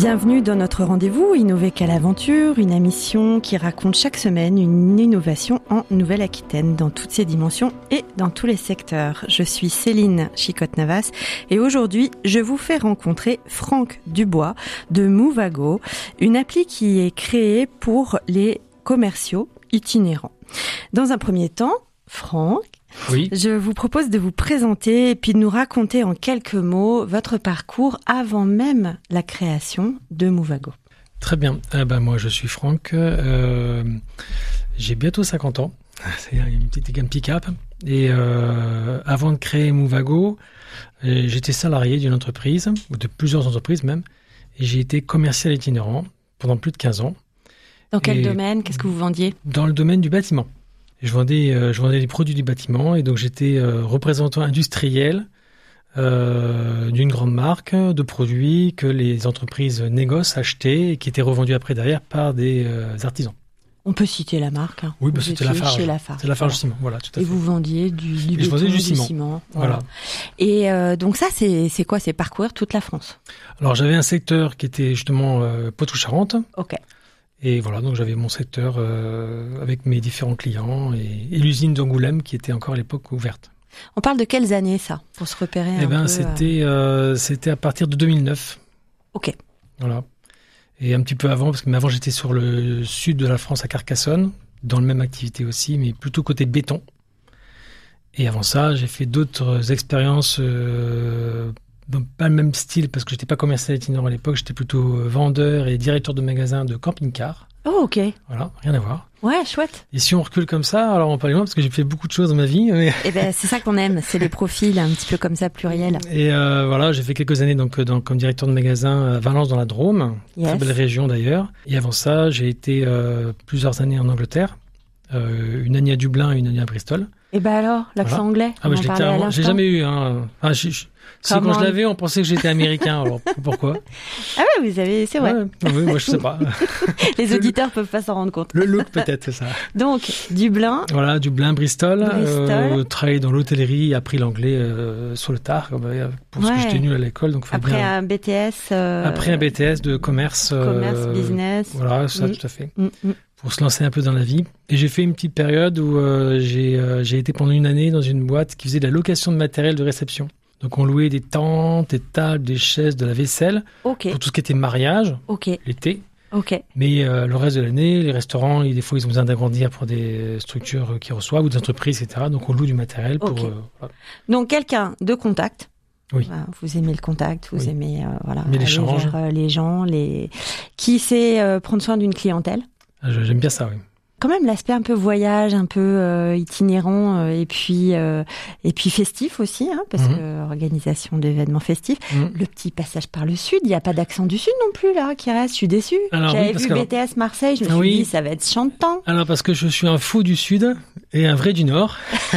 Bienvenue dans notre rendez-vous Innover qu'à l'aventure, une émission qui raconte chaque semaine une innovation en Nouvelle-Aquitaine dans toutes ses dimensions et dans tous les secteurs. Je suis Céline Chicotte-Navas et aujourd'hui, je vous fais rencontrer Franck Dubois de Movago, une appli qui est créée pour les commerciaux itinérants. Dans un premier temps, Franck, oui. Je vous propose de vous présenter et puis de nous raconter en quelques mots votre parcours avant même la création de Movago. Très bien. Moi, je suis Franck. J'ai bientôt 50 ans. C'est un pick-up. Et avant de créer Movago, j'étais salarié d'une entreprise, ou de plusieurs entreprises même. Et j'ai été commercial itinérant pendant plus de 15 ans. Dans quel domaine ? Qu'est-ce que vous vendiez ? Dans le domaine du bâtiment. Je vendais des produits du bâtiment et donc j'étais représentant industriel d'une grande marque de produits que les entreprises négocient, achetaient et qui étaient revendus après derrière par des artisans. On peut citer la marque. Oui, c'était Lafarge. Chez Lafarge. C'est Lafarge Ciment, voilà, tout à fait. Et vous vendiez du béton, je vendais du ciment. Voilà. Et donc ça, c'est quoi ? C'est parcourir toute la France. Alors j'avais un secteur qui était justement Poitou-Charentes. Ok. Et voilà, donc j'avais mon secteur avec mes différents clients et l'usine d'Angoulême qui était encore à l'époque ouverte. On parle de quelles années ça, pour se repérer un peu c'était à partir de 2009. Ok. Voilà. Et un petit peu avant, parce que avant j'étais sur le sud de la France à Carcassonne, dans la même activité aussi, mais plutôt côté béton. Et avant ça, j'ai fait d'autres expériences, pas le même style, parce que j'étais pas commercial itinérant à l'époque, j'étais plutôt vendeur et directeur de magasin de camping-car. Oh, ok. Voilà, rien à voir. Ouais, chouette. Et si on recule comme ça, alors on parle loin, parce que j'ai fait beaucoup de choses dans ma vie. Mais... Eh ben, c'est ça qu'on aime, c'est les profils un petit peu comme ça, pluriels. Et voilà, j'ai fait quelques années comme directeur de magasin à Valence dans la Drôme, très belle région d'ailleurs. Et avant ça, j'ai été plusieurs années en Angleterre, une année à Dublin et une année à Bristol. Et ben alors, l'accent anglais, je l'ai carrément, j'ai jamais eu. Hein. Quand je l'avais, on pensait que j'étais américain. Alors pourquoi ? Ah ouais, vous avez, c'est vrai. Ouais, oui, moi je sais pas. Les auditeurs peuvent pas s'en rendre compte. Le look peut-être, c'est ça. Donc Dublin. Voilà, Dublin, Bristol. Travaillé dans l'hôtellerie, appris l'anglais sur le tard pour ce que j'étais nul à l'école. Donc après un BTS. Après un BTS de commerce. Business. Voilà, ça tout à fait. Pour se lancer un peu dans la vie. Et j'ai fait une petite période où j'ai été pendant une année dans une boîte qui faisait de la location de matériel de réception. Donc on louait des tentes, des tables, des chaises, de la vaisselle, pour tout ce qui était mariage, l'été. Mais le reste de l'année, les restaurants, des fois ils ont besoin d'agrandir pour des structures qui reçoivent ou des entreprises, etc. Donc on loue du matériel pour... Voilà. Donc quelqu'un de contact. Oui. Vous aimez le contact, vous aimez l'échange. Les gens, qui sait prendre soin d'une clientèle. J'aime bien ça, oui. Quand même l'aspect un peu voyage, un peu itinérant et puis festif aussi, hein, parce que organisation d'événements festifs. Le petit passage par le sud, il n'y a pas d'accent du sud non plus là qui reste. Je suis déçue. J'avais vu BTS Marseille, je me suis dit ça va être chantant. Alors parce que je suis un fou du sud et un vrai du nord.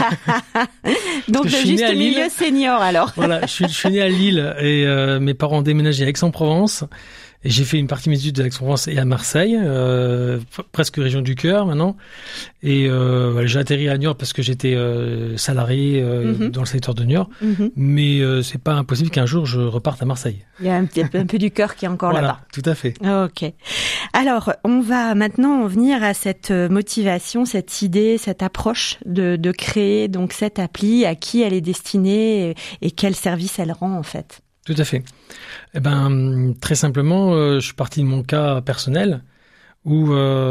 Donc le juste milieu senior alors. Voilà, je suis né à Lille et mes parents ont déménagé à Aix-en-Provence. Et j'ai fait une partie de mes études à Aix-en-Provence et à Marseille, presque région du cœur maintenant. Et j'ai atterri à Niort parce que j'étais salarié dans le secteur de Niort. Mais c'est pas impossible qu'un jour je reparte à Marseille. Il y a un peu du cœur qui est encore là-bas. Tout à fait. Ok. Alors, on va maintenant en venir à cette motivation, cette idée, cette approche de créer donc cette appli, à qui elle est destinée et quel service elle rend en fait. Tout à fait. Très simplement, je suis parti de mon cas personnel où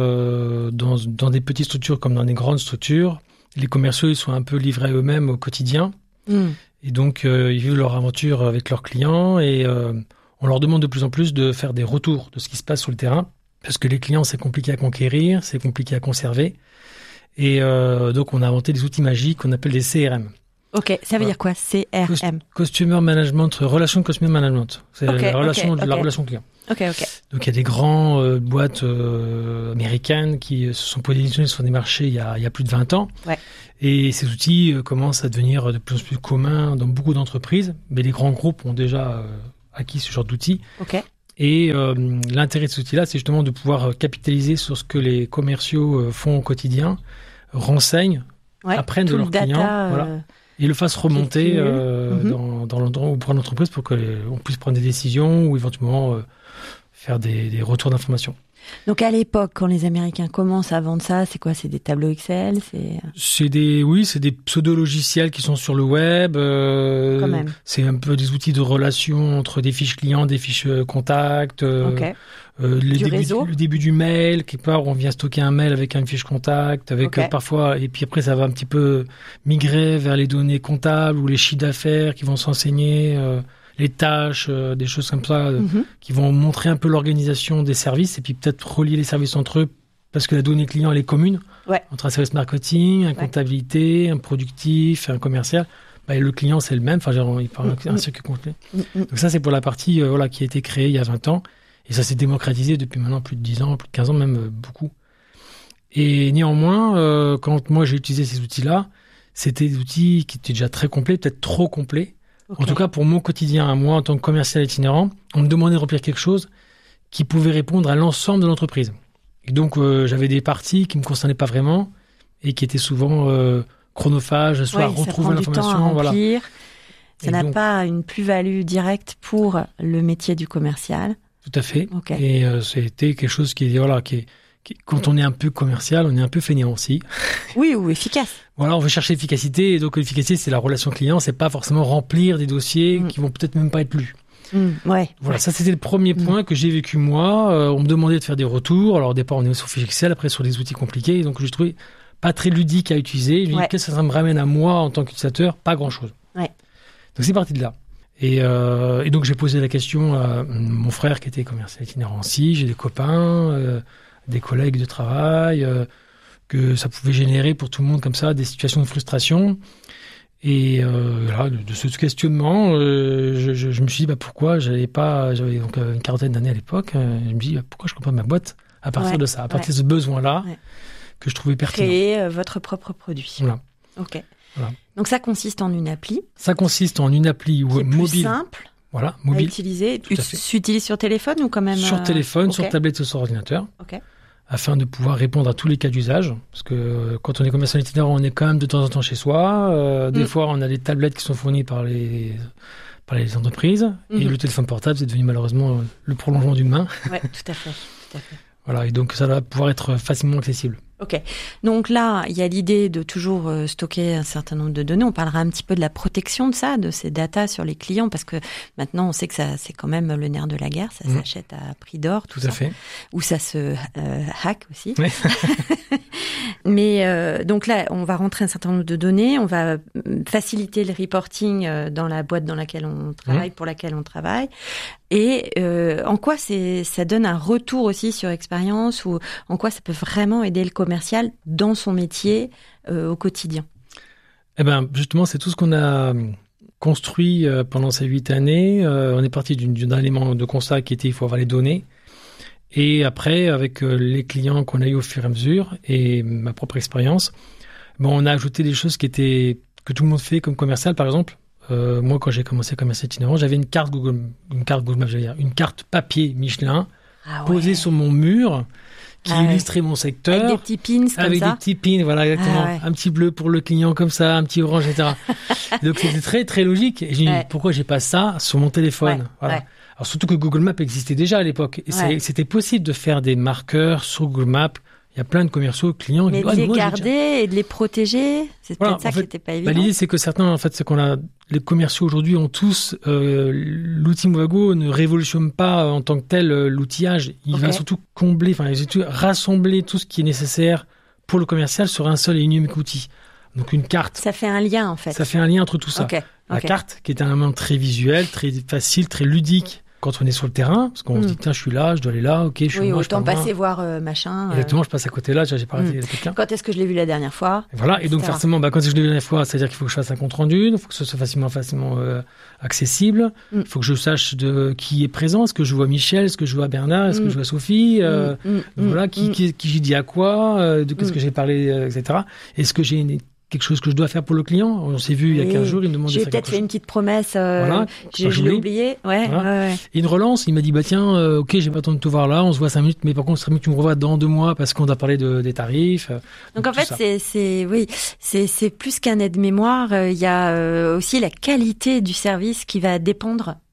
dans des petites structures comme dans des grandes structures, les commerciaux ils sont un peu livrés à eux-mêmes au quotidien. Et donc ils vivent leur aventure avec leurs clients et on leur demande de plus en plus de faire des retours de ce qui se passe sur le terrain parce que les clients c'est compliqué à conquérir, c'est compliqué à conserver et donc on a inventé des outils magiques qu'on appelle des CRM. Ok, ça veut dire quoi, CRM? Customer Management, relation de Customer Management. C'est la relation client. Ok. Donc il y a des grands boîtes américaines qui se sont positionnées sur des marchés il y a plus de 20 ans. Ouais. Et ces outils commencent à devenir de plus en plus communs dans beaucoup d'entreprises. Mais les grands groupes ont déjà acquis ce genre d'outils. Ok. Et l'intérêt de cet outil-là, c'est justement de pouvoir capitaliser sur ce que les commerciaux font au quotidien, renseignent, apprennent de leurs clients. Voilà. Et le fasse remonter dans l'endroit ou pour l'entreprise pour qu'on puisse prendre des décisions ou éventuellement faire des retours d'informations. Donc à l'époque, quand les Américains commencent à vendre ça, c'est quoi? C'est des tableaux Excel? C'est des pseudo-logiciels qui sont sur le web. Quand même. C'est un peu des outils de relation entre des fiches clients, des fiches contacts. Le début du mail, quelque part, on vient stocker un mail avec une fiche contact, avec parfois, et puis après ça va un petit peu migrer vers les données comptables ou les chiffres d'affaires qui vont s'enseigner. Les tâches, des choses comme ça, qui vont montrer un peu l'organisation des services et puis peut-être relier les services entre eux parce que la donnée client, elle est commune entre un service marketing, un comptabilité, un productif, un commercial. Et le client, c'est le même. Enfin, il parle d'un circuit complet. Donc ça, c'est pour la partie qui a été créée il y a 20 ans. Et ça s'est démocratisé depuis maintenant plus de 10 ans, plus de 15 ans, même beaucoup. Et néanmoins, quand moi j'ai utilisé ces outils-là, c'était des outils qui étaient déjà très complets, peut-être trop complets. En tout cas, pour mon quotidien, à moi, en tant que commercial itinérant, on me demandait de remplir quelque chose qui pouvait répondre à l'ensemble de l'entreprise. Et donc, j'avais des parties qui ne me concernaient pas vraiment et qui étaient souvent chronophages, soit retrouver l'information. Voilà. Ça n'a pas une plus-value directe pour le métier du commercial. Tout à fait. Et c'était quelque chose qui quand on est un peu commercial, on est un peu fainéant aussi. Oui, ou efficace. Voilà, on veut chercher l'efficacité. Et donc, l'efficacité, c'est la relation client. C'est pas forcément remplir des dossiers qui vont peut-être même pas être lus. Voilà, ça, c'était le premier point que j'ai vécu moi. On me demandait de faire des retours. Alors, au départ, on est sur fichier Excel, après sur des outils compliqués. Donc, je trouvais pas très ludique à utiliser. Je me dis, qu'est-ce que ça me ramène à moi en tant qu'utilisateur? Pas grand-chose. Donc, c'est parti de là. Et donc, j'ai posé la question à mon frère qui était commercial itinérant aussi. J'ai des copains, des collègues de travail, que ça pouvait générer pour tout le monde comme ça des situations de frustration. Et là, de ce questionnement, je me suis dit pourquoi j'avais donc une quarantaine d'années à l'époque. Je me dis pourquoi je ne crée pas ma boîte à partir de ça, à partir de ce besoin-là que je trouvais pertinent. Créer votre propre produit. Voilà. Voilà. Donc ça consiste en une appli. Ça consiste en une appli mobile. Plus simple. Voilà, mobile. À utiliser. Tu utilises sur téléphone ou quand même sur téléphone, sur tablette ou sur ordinateur. Afin de pouvoir répondre à tous les cas d'usage. Parce que quand on est commercial itinérant, on est quand même de temps en temps chez soi. Des fois, on a des tablettes qui sont fournies par les entreprises. Et le téléphone portable, c'est devenu malheureusement le prolongement d'une main. Oui, tout à fait. Voilà, et donc ça va pouvoir être facilement accessible. Donc là, il y a l'idée de toujours stocker un certain nombre de données. On parlera un petit peu de la protection de ça, de ces datas sur les clients, parce que maintenant, on sait que ça, c'est quand même le nerf de la guerre. Ça s'achète à prix d'or, tout ça. Tout à fait. Ou ça se hack aussi. Mais donc là, on va rentrer un certain nombre de données. On va faciliter le reporting dans la boîte dans laquelle on travaille, pour laquelle on travaille. Et en quoi ça donne un retour aussi sur expérience, ou en quoi ça peut vraiment aider le commercial dans son métier au quotidien? Justement, c'est tout ce qu'on a construit pendant ces 8 années. On est parti d'un élément de constat qui était il faut avoir les données. Et après, avec les clients qu'on a eu au fur et à mesure et ma propre expérience, on a ajouté des choses que tout le monde fait comme commercial, par exemple. Moi, quand j'ai commencé à commercer itinérant, j'avais une carte Google Maps, une carte papier Michelin posée sur mon mur qui illustrait mon secteur. Avec des petits pins comme ça. Avec des petits pins, voilà, exactement. Un petit bleu pour le client comme ça, un petit orange, etc. Donc, c'était très, très logique. Et j'ai dit, pourquoi j'ai pas ça sur mon téléphone? Alors, surtout que Google Maps existait déjà à l'époque. Et c'était possible de faire des marqueurs sur Google Maps. Il y a plein de commerciaux, clients qui de les garder et de les protéger, c'est peut-être ça qui n'était pas évident. L'idée, c'est que certains, en fait, les commerciaux aujourd'hui ont tous l'outil Movago ne révolutionne pas en tant que tel l'outillage. Il va surtout combler, rassembler tout ce qui est nécessaire pour le commercial sur un seul et unique outil. Donc une carte. Ça fait un lien en fait. Ça fait un lien entre tout ça. La carte, qui est un élément très visuel, très facile, très ludique. Quand on est sur le terrain, parce qu'on se dit, tiens, je suis là, je dois aller là, je suis là. Autant passer voir machin. Exactement, je passe à côté là, j'ai pas raté quelqu'un. Quand est-ce que je l'ai vu la dernière fois? Voilà, et donc forcément, quand est-ce que je l'ai vu la dernière fois, c'est-à-dire qu'il faut que je fasse un compte rendu, il faut que ce soit facilement accessible, il faut que je sache de qui est présent, est-ce que je vois Michel, est-ce que je vois Bernard, est-ce que je vois Sophie, voilà, qui j'ai dit à quoi, de qu'est-ce que j'ai parlé, etc. Est-ce que j'ai quelque chose que je dois faire pour le client? On s'est vu il y a 15 jours, il me demandait j'ai peut-être fait une petite promesse, je l'ai oublié. Et une relance, il m'a dit, tiens, j'ai pas le temps de te voir là, on se voit 5 minutes, mais par contre, ce serait mieux que tu me revoies dans 2 mois parce qu'on a parlé des tarifs. Donc en fait, c'est plus qu'un aide-mémoire, il y a aussi la qualité du service qui va dépendre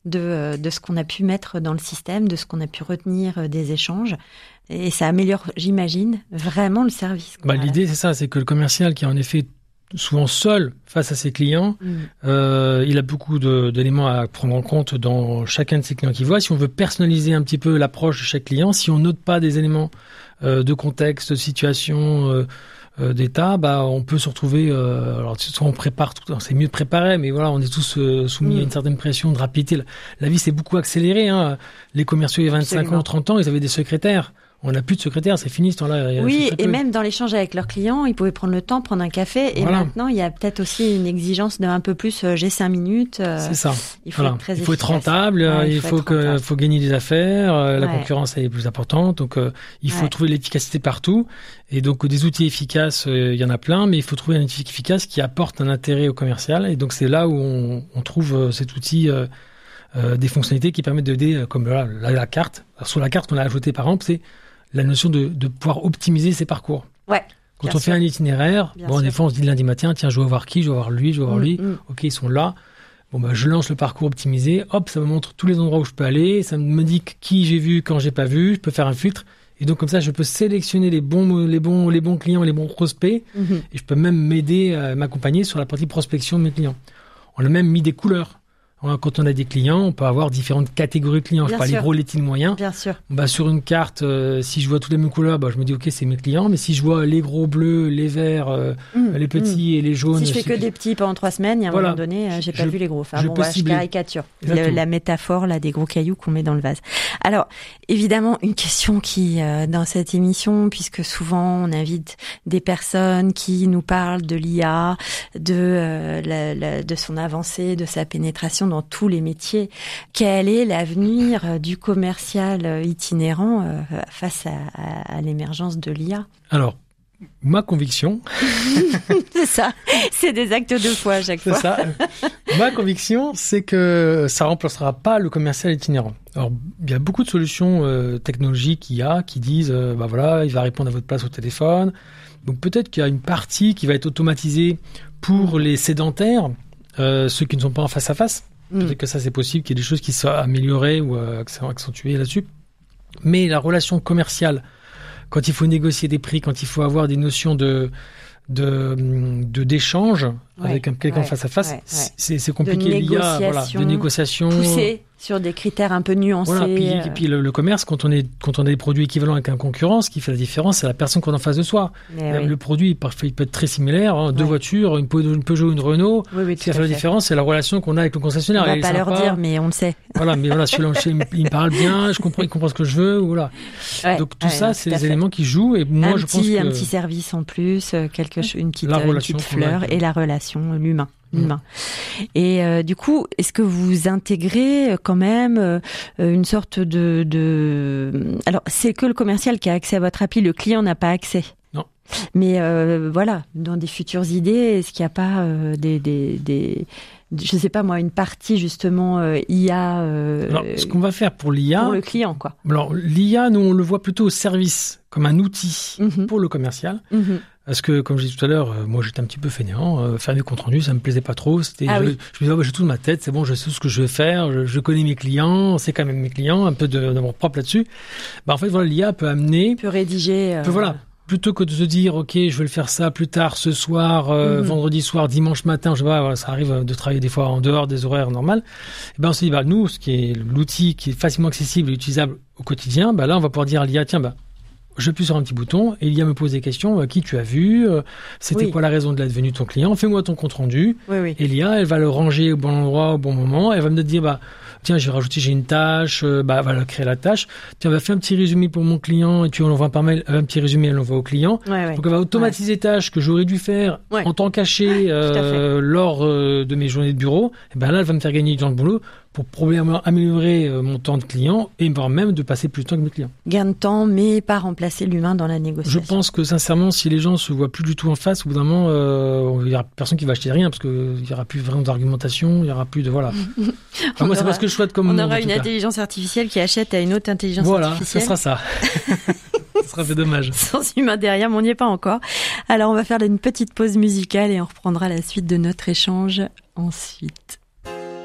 de ce qu'on a pu mettre dans le système, de ce qu'on a pu retenir des échanges. Et ça améliore, j'imagine, vraiment le service. L'idée, c'est ça, c'est que le commercial qui est en effet souvent seul face à ses clients, il a beaucoup d'éléments à prendre en compte dans chacun de ses clients qu'il voit. Si on veut personnaliser un petit peu l'approche de chaque client, si on note pas des éléments de contexte, de situation, d'état, on peut se retrouver. Alors soit on prépare tout, c'est mieux de préparer, mais voilà, on est tous soumis à une certaine pression de rapidité. La vie s'est beaucoup accélérée. Les commerciaux il y a 25 ans, 30 ans, ils avaient des secrétaires. On n'a plus de secrétaire, c'est fini ce temps-là. Oui, et même dans l'échange avec leurs clients, ils pouvaient prendre le temps, prendre un café. Et maintenant, il y a peut-être aussi une exigence d'un peu plus, j'ai 5 minutes. C'est ça. Il faut être rentable, il faut gagner des affaires, la concurrence est plus importante. Donc, il faut trouver l'efficacité partout. Et donc, des outils efficaces, il y en a plein, mais il faut trouver un outil efficace qui apporte un intérêt au commercial. Et donc, c'est là où on trouve cet outil, des fonctionnalités qui permettent d'aider, comme la carte. Alors, sur la carte, on a ajouté, par exemple, c'est la notion de pouvoir optimiser ses parcours. Ouais. Quand on fait un itinéraire, des fois on se dit le lundi matin, tiens, je vais voir qui, je vais voir lui, je vais voir lui. Ok, ils sont là. Je lance le parcours optimisé. Hop, ça me montre tous les endroits où je peux aller. Ça me dit qui j'ai vu, quand j'ai pas vu. Je peux faire un filtre. Et donc comme ça, je peux sélectionner les bons clients, les bons prospects. Et je peux même m'aider, m'accompagner sur la partie prospection de mes clients. On a même mis des couleurs. Quand on a des clients, on peut avoir différentes catégories de clients. Je parle les gros, les petits, les moyens. Bien sûr. Sur une carte, si je vois toutes les mêmes couleurs, je me dis ok, c'est mes clients. Mais si je vois les gros bleus, les verts, les petits et les jaunes. Si je fais que des petits pendant 3 semaines, il y a un moment donné, j'ai pas vu les gros. Enfin je caricature. La métaphore là des gros cailloux qu'on met dans le vase. Alors évidemment, une question qui dans cette émission, puisque souvent on invite des personnes qui nous parlent de l'IA, de son avancée, de sa pénétration dans tous les métiers. Quel est l'avenir du commercial itinérant face à l'émergence de l'IA ? Alors, ma conviction... C'est ça, c'est des actes de foi à chaque fois. C'est ça. Ma conviction, c'est que ça remplacera pas le commercial itinérant. Alors, il y a beaucoup de solutions technologiques qui disent, il va répondre à votre place au téléphone. Donc peut-être qu'il y a une partie qui va être automatisée pour les sédentaires, ceux qui ne sont pas en face à face. Peut-être que ça c'est possible, qu'il y ait des choses qui soient améliorées ou accentuées là-dessus. Mais la relation commerciale, quand il faut négocier des prix, quand il faut avoir des notions d'échange avec quelqu'un face à face, c'est compliqué. De négociation poussée sur des critères un peu nuancés. Et puis le commerce, quand on a des produits équivalents avec un concurrent, ce qui fait la différence, c'est la personne qu'on a en face de soi. Le produit, il peut être très similaire, deux voitures, une Peugeot, une Renault. Ce qui fait la différence, c'est la relation qu'on a avec le concessionnaire. On va pas leur dire, mais on le sait. Celui-là, il me parle bien, il comprend ce que je veux, Donc tout ça, c'est des éléments qui jouent. Et moi, je pense que un petit service en plus, une petite fleur et la relation, l'humain. Et du coup, est-ce que vous intégrez quand même une sorte de... Alors, c'est que le commercial qui a accès à votre appli, le client n'a pas accès. Non. Mais dans des futures idées, est-ce qu'il n'y a pas je sais pas moi, une partie justement IA Alors, ce qu'on va faire pour l'IA... Pour le client, quoi. Alors, l'IA, nous, on le voit plutôt au service, comme un outil pour le commercial. Parce que, comme je disais tout à l'heure, moi, j'étais un petit peu fainéant. Faire des comptes rendus, ça me plaisait pas trop. Je me disais, j'ai tout dans ma tête, c'est bon, je sais ce que je vais faire, je connais mes clients, c'est quand même mes clients, un peu d'amour propre là-dessus. En fait, l'IA peut amener... Peut rédiger... Plutôt que de se dire, ok, je vais le faire ça plus tard, ce soir, vendredi soir, dimanche matin, ça arrive de travailler des fois en dehors des horaires normales. Et on se dit, nous, ce qui est l'outil qui est facilement accessible et utilisable au quotidien, là, on va pouvoir dire à l'IA, tiens, j'appuie sur un petit bouton et l'IA me pose des questions, qui tu as vu, c'était quoi la raison de la venue de ton client, fais-moi ton compte rendu. Et l'IA, elle va le ranger au bon endroit, au bon moment, elle va me dire, tiens, j'ai une tâche, elle va créer la tâche. Tiens, fais un petit résumé pour mon client et tu l'envoies par mail, un petit résumé, elle l'envoie au client. Donc, elle va automatiser les tâches que j'aurais dû faire en temps caché lors de mes journées de bureau. Et là, elle va me faire gagner dans le boulot pour probablement améliorer mon temps de client et voire même de passer plus de temps avec mes clients. Gain de temps, mais pas remplacer l'humain dans la négociation. Je pense que sincèrement, si les gens se voient plus du tout en face, au bout d'un moment, il y aura personne qui va acheter rien parce que il y aura plus vraiment d'argumentation, il y aura plus de moi, c'est pas ce que je souhaite comme on aura une intelligence artificielle qui achète à une autre intelligence artificielle. Voilà, ce sera ça. Ce sera fait dommage. Sans humain derrière, mais on n'y est pas encore. Alors, on va faire une petite pause musicale et on reprendra la suite de notre échange ensuite.